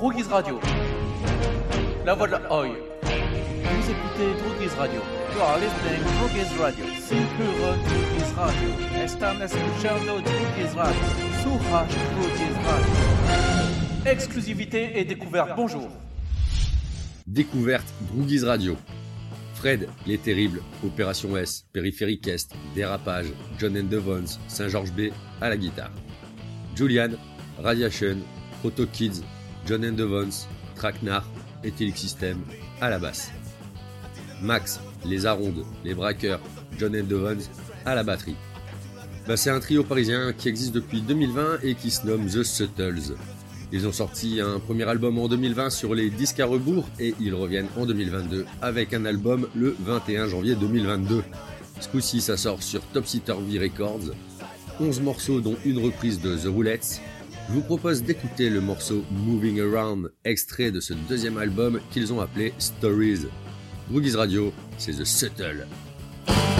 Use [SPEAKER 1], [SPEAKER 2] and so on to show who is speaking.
[SPEAKER 1] Droogies Radio. La voix de la Oi. Vous écoutez Droogies Radio. You are listening to Droogies Radio. Sin pure Droogies Radio. Están escuchando Droogies Radio. Słuchasz Droogies Radio. Exclusivité et découverte, bonjour.
[SPEAKER 2] Découverte Droogies Radio. Fred, Les Terribles, Opération S, Périphérique Est, Dérapage, John and the Vons, Saint-Georges B à la guitare. Julian, Radiation, Proto Kids, John and the Vons, Traquenard, Ethylic System à la basse. Max, Les Arondes, Les Braqueurs, John and the Vons à la batterie. C'est un trio parisien qui existe depuis 2020 et qui se nomme The Suttles. Ils ont sorti un premier album en 2020 sur les disques à rebours et ils reviennent en 2022 avec un album le 21 janvier 2022. Ce coup-ci, ça sort sur Topsy-Turvy Records. 11 morceaux dont une reprise de The Roulettes. Je vous propose d'écouter le morceau Moving Around, extrait de ce deuxième album qu'ils ont appelé Stories. Droogies Radio, c'est The Subtle.